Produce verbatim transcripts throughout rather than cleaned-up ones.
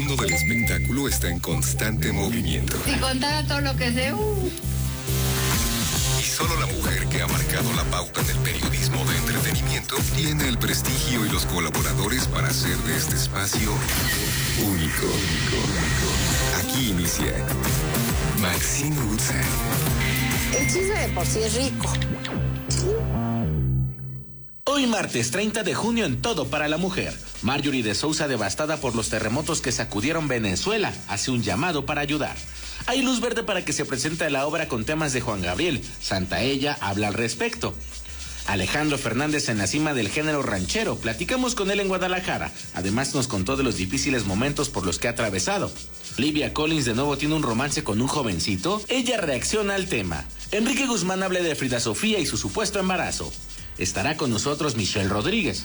mundo del espectáculo está en constante movimiento. Si contara todo lo que sé, uh. Y solo la mujer que ha marcado la pauta en el periodismo de entretenimiento tiene el prestigio y los colaboradores para hacer de este espacio único. Aquí inicia Maxine Woodside. El chisme de por sí es rico. Hoy martes treinta de junio en Todo para la Mujer. Marjorie de Sousa, devastada por los terremotos que sacudieron Venezuela, hace un llamado para ayudar. Hay luz verde para que se presente la obra con temas de Juan Gabriel. Santaella habla al respecto. Alejandro Fernández en la cima del género ranchero. Platicamos con él en Guadalajara. Además nos contó de los difíciles momentos por los que ha atravesado. Olivia Collins de nuevo tiene un romance con un jovencito. Ella reacciona al tema. Enrique Guzmán habla de Frida Sofía y su supuesto embarazo. Estará con nosotros Michelle Rodríguez.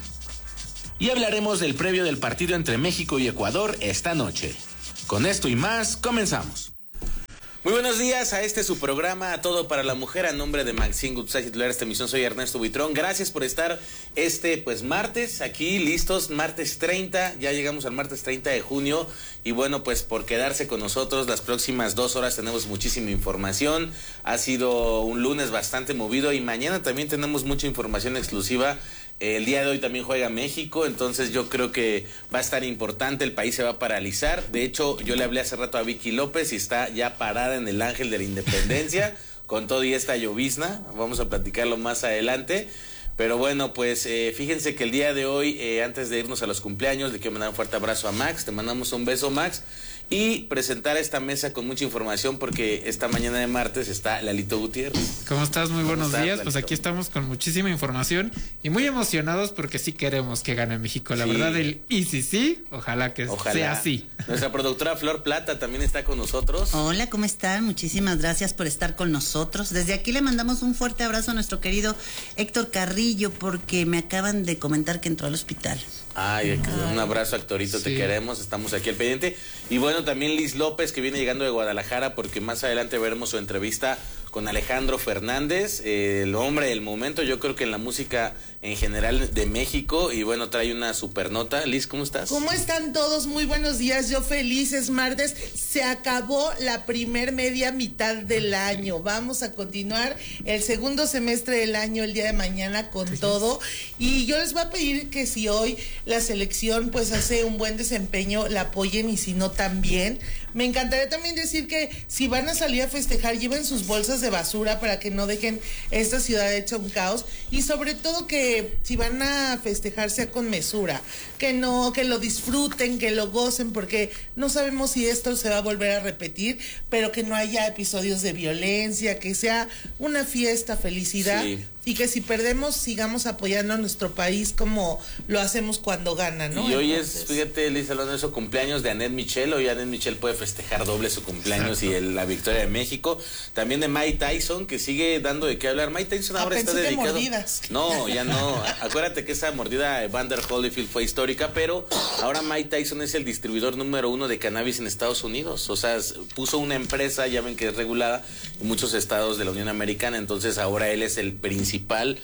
Y hablaremos del previo del partido entre México y Ecuador esta noche. Con esto y más, comenzamos. Muy buenos días a este su programa, a Todo para la Mujer. A nombre de Maxine Woodside, titular de esta emisión, soy Ernesto Buitrón. Gracias por estar este pues martes aquí listos, martes treinta, ya llegamos al martes treinta de junio. Y bueno, pues por quedarse con nosotros las próximas dos horas tenemos muchísima información. Ha sido un lunes bastante movido y mañana también tenemos mucha información exclusiva. El día de hoy también juega México, entonces yo creo que va a estar importante, el país se va a paralizar. De hecho, yo le hablé hace rato a Vicky López y está ya parada en el Ángel de la Independencia con todo y esta llovizna. Vamos a platicarlo más adelante. Pero bueno, pues eh, fíjense que el día de hoy, eh, antes de irnos a los cumpleaños, le quiero mandar un fuerte abrazo a Max. Te mandamos un beso, Max. Y presentar esta mesa con mucha información porque esta mañana de martes está Lalito Gutiérrez. ¿Cómo estás? Muy buenos estás, días. Lalito? Pues aquí estamos con muchísima información y muy emocionados porque sí queremos que gane México. La sí. verdad, el y sí, sí, ojalá que ojalá. sea así. Nuestra productora Flor Plata también está con nosotros. Hola, ¿cómo están? Muchísimas gracias por estar con nosotros. Desde aquí le mandamos un fuerte abrazo a nuestro querido Héctor Carrillo porque me acaban de comentar que entró al hospital. Ay, Ay. un abrazo, Actorito, sí. Te queremos, estamos aquí al pendiente. Y bueno, también Liz López, que viene llegando de Guadalajara, porque más adelante veremos su entrevista con Alejandro Fernández, eh, el hombre del momento, yo creo que en la música en general de México, y bueno, trae una super nota. Liz, ¿cómo estás? ¿Cómo están todos? Muy buenos días, yo feliz, es martes, se acabó la primer media mitad del año, vamos a continuar el segundo semestre del año el día de mañana con sí. todo, y yo les voy a pedir que si hoy la selección pues hace un buen desempeño, la apoyen, y si no también. Me encantaría también decir que si van a salir a festejar, lleven sus bolsas de basura para que no dejen esta ciudad hecha un caos, y sobre todo que si van a festejar sea con mesura, que no, que lo disfruten, que lo gocen, porque no sabemos si esto se va a volver a repetir, pero que no haya episodios de violencia, que sea una fiesta, felicidad. Sí. Y que si perdemos, sigamos apoyando a nuestro país como lo hacemos cuando gana, ¿no? Y hoy Entonces... es, fíjate, Liz, hablando de eso, cumpleaños de Annette Michel. Hoy Annette Michel puede festejar doble su cumpleaños. Exacto. Y el, la victoria de México. También de Mike Tyson, que sigue dando de qué hablar. Mike Tyson ahora ah, está dedicado... mordidas. No, ya no. Acuérdate que esa mordida de Evander Holyfield fue histórica, pero ahora Mike Tyson es el distribuidor número uno de cannabis en Estados Unidos. O sea, puso una empresa, ya ven que es regulada en muchos estados de la Unión Americana, entonces ahora él es el principal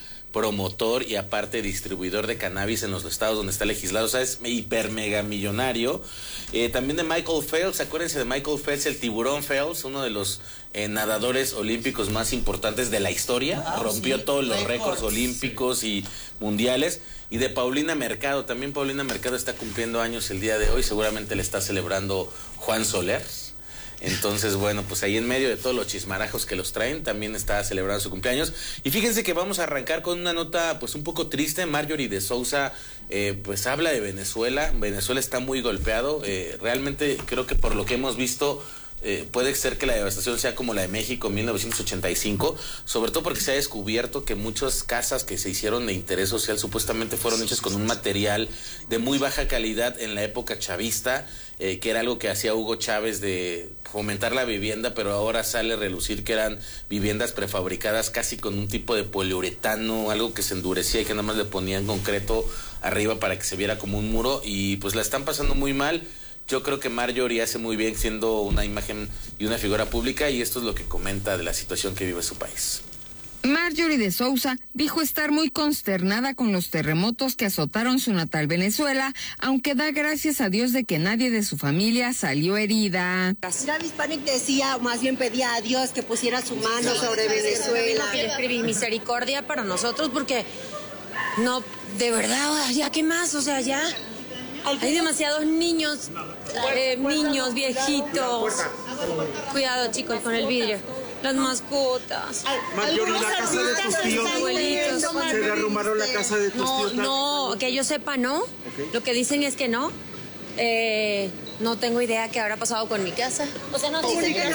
promotor y aparte distribuidor de cannabis en los estados donde está legislado. O sea, es hiper mega millonario. Eh, también de Michael Phelps, acuérdense de Michael Phelps, el tiburón Phelps, uno de los eh, nadadores olímpicos más importantes de la historia. Wow, rompió sí, todos los récords olímpicos sí. y mundiales. Y de Paulina Mercado, también Paulina Mercado está cumpliendo años el día de hoy, seguramente le está celebrando Juan Soler. Entonces, bueno, pues ahí en medio de todos los chismarajos que los traen, también está celebrando su cumpleaños. Y fíjense que vamos a arrancar con una nota pues un poco triste. Marjorie de Sousa eh, pues habla de Venezuela. Venezuela está muy golpeado. Eh, realmente creo que por lo que hemos visto... Eh, puede ser que la devastación sea como la de México en mil novecientos ochenta y cinco, sobre todo porque se ha descubierto que muchas casas que se hicieron de interés social supuestamente fueron hechas con un material de muy baja calidad en la época chavista, eh, que era algo que hacía Hugo Chávez de fomentar la vivienda, pero ahora sale a relucir que eran viviendas prefabricadas casi con un tipo de poliuretano, algo que se endurecía y que nada más le ponían concreto arriba para que se viera como un muro, y pues la están pasando muy mal. Yo creo que Marjorie hace muy bien siendo una imagen y una figura pública, y esto es lo que comenta de la situación que vive su país. Marjorie de Sousa dijo estar muy consternada con los terremotos que azotaron su natal Venezuela, aunque da gracias a Dios de que nadie de su familia salió herida. Travis Hispanic decía, más bien pedía a Dios que pusiera su mano sobre Venezuela. Yo escribí misericordia para nosotros porque no, de verdad, ya qué más, o sea, ya hay demasiados niños, eh, niños, viejitos. Cuidado, chicos, con el vidrio. Las mascotas. Marjorie, la casa de tus tíos. Abuelitos. Se derrumbaron la casa de tus No, tíos. no, que yo sepa, no. Okay. Lo que dicen es que no. Eh, no tengo idea qué habrá pasado con mi casa. O sea, no dicen que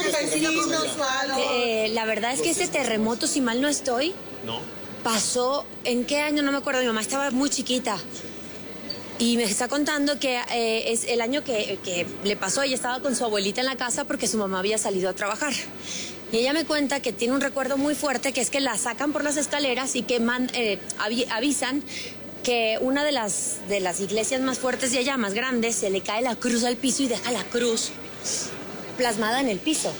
eh, la verdad es que ese terremoto, si mal no estoy, no. pasó, ¿en qué año? No me acuerdo, mi mamá estaba muy chiquita. Y me está contando que eh, es el año que, que le pasó, ella estaba con su abuelita en la casa porque su mamá había salido a trabajar. Y ella me cuenta que tiene un recuerdo muy fuerte, que es que la sacan por las escaleras y que man, eh, avi, avisan que una de las, de las iglesias más fuertes de allá, más grandes, se le cae la cruz al piso y deja la cruz plasmada en el piso.